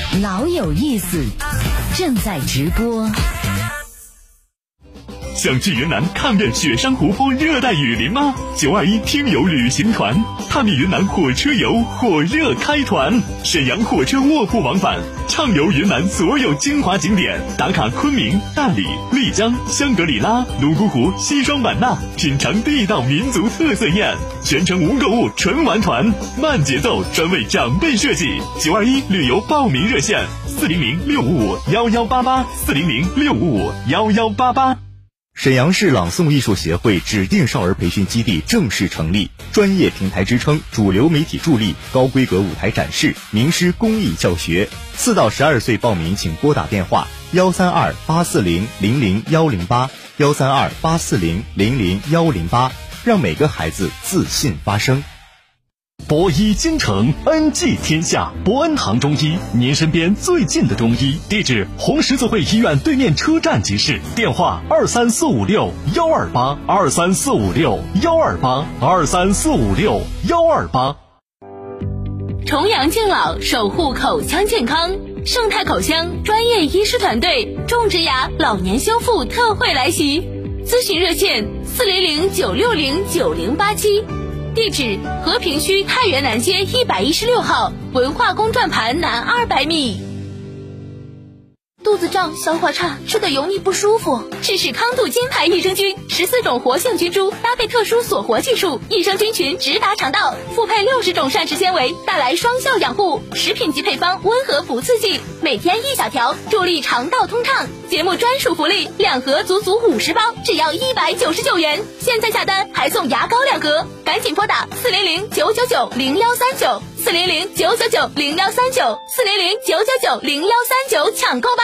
老有意思，正在直播。 想去云南看遍雪山湖泊、热带雨林吗？921听友旅行团探秘云南火车游火热开团，沈阳火车卧铺往返，畅游云南所有精华景点，打卡昆明、大理、丽江、香格里拉、泸沽湖、西双版纳，品尝地道民族特色宴，全程无购物纯玩团，慢节奏，专为长辈设计。921旅游报名热线：400-655-1188，400-655-1188。 沈阳市朗诵艺术协会指定少儿培训基地正式成立，专业平台支撑，主流媒体助力，高规格舞台展示，名师公益教学。4到12岁报名请拨打电话132-840-00108，132-840-00108，让每个孩子自信发声。 博医京城，恩济天下，博恩堂中医，您身边最近的中医。地址：红十字会医院对面车站集市。电话：23456-128，23456-128，23456-128。 重阳敬老，守护口腔健康。盛泰口腔专业医师团队种植牙老年修复特惠来袭，咨询热线400-960-9087。地址：和平区太原南街116号文化宫转盘南200米。肚子胀、消化差、吃的油腻不舒服，试试康度金牌益生菌，14种活性菌株搭配特殊锁活技术，益生菌群直达肠道，复配60种膳食纤维，带来双效养护。食品级配方，温和不刺激，每天1小条，助力肠道通畅。节目专属福利，2盒足足50包，只要199元。现在下单还送牙膏2盒，赶紧拨打400-999-0139，400-999-0139，400-999-0139，抢购吧。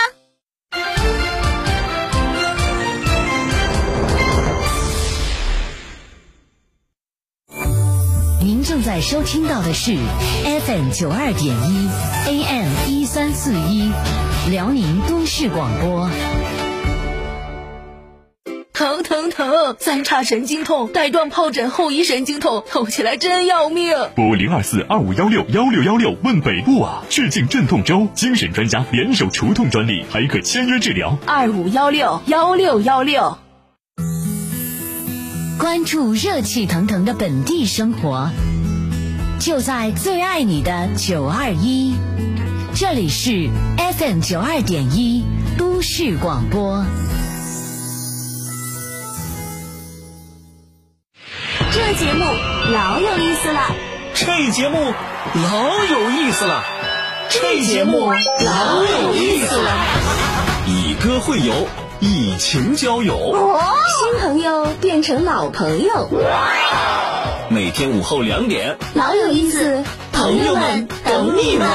您正在收听到的是 FM 92.1 AM 1341辽宁都市广播。 疼，三叉神经痛，带状疱疹后遗神经痛，痛起来真要命。 拨02425161616问北部啊，致敬镇痛粥，精神专家联手除痛专利，还可签约治疗。 25161616。 关注热气腾腾的本地生活，就在最爱你的921，这里是 FM 92.1都市广播。 这节目老有意思了， 这节目老有意思了，这节目老有意思了。以歌会友，以情交友， 新朋友变成老朋友。 每天午后2点， 老有意思，朋友们等你们。